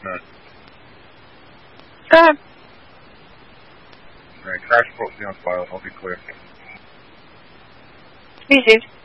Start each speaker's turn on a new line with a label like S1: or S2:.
S1: Go ahead.
S2: Alright, crash report will be on file. I'll be clear.
S1: Received.